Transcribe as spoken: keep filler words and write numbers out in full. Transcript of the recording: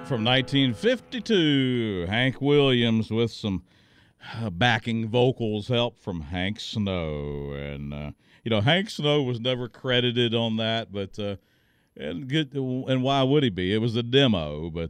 from nineteen fifty-two. Hank Williams with some uh, backing vocals help from Hank Snow. And, uh, you know, Hank Snow was never credited on that, but uh, and good. And why would he be? It was a demo, but